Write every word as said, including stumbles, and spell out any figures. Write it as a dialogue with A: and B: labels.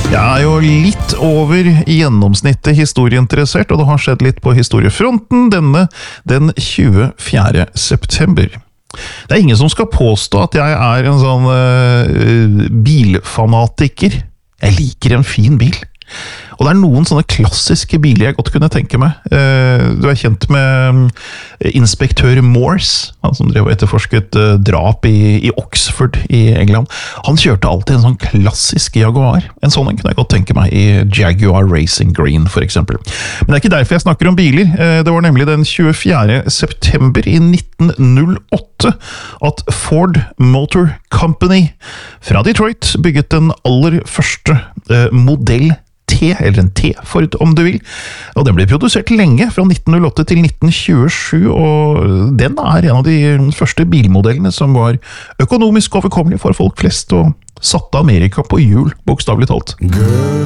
A: Jeg er jo litt over gjennomsnittet historieinteressert, og det har skjedd litt på historiefronten denne den tjuefjerde september. Det er ingen som skal påstå at jeg er en sånn uh, bilfanatiker. Jeg liker en fin bil. Og det er noen sånne klassiske biler jeg godt kunne tenke meg. Du er kjent med inspektør Morse, han som drev og etterforsket drap i, i Oxford i England. Han kjørte alltid en sånn klassisk Jaguar. En sånn kunne jeg godt tenke meg i Jaguar Racing Green, for eksempel. Men det er ikke derfor jeg snakker om biler. Det var nemlig den tjuefjerde september i nitten null åtte at Ford Motor Company fra Detroit bygget den aller første modell T, eller en T-Ford om du vil, og den ble produsert lenge, fra nitten null åtte til nitten tjuesju, og den er en av de første bilmodellene som var økonomisk overkommelig for folk flest, og satte Amerika på hjul, bokstavelig talt. Girl.